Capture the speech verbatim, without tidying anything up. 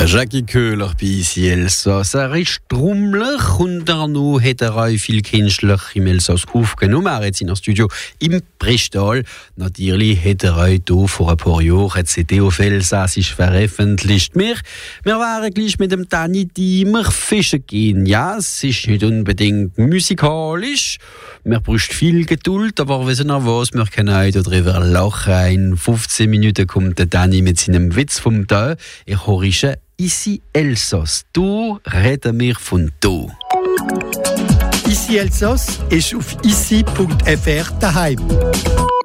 Jackie Köhler bei ici Elsass. Er ist trummelig und danach hat er auch viel künstlich im Elsass aufgenommen. Er hat sich im Studio im Prestal. Natürlich hat er auch hier vor ein paar Jahren eine C D auf Elsassisch veröffentlicht. Wir, wir waren gleich mit dem Danny Diemer fischen gehen. Ja, es ist nicht unbedingt musikalisch. Wir brauchen viel Geduld, aber wissen wir was, wir können heute darüber lachen. In fünfzehn Minuten kommt der Danny mit seinem Witz vom Tag. Ich höre ici Elsass. Du reden wir von du. Ici Elsass ist auf ici punkt f r daheim.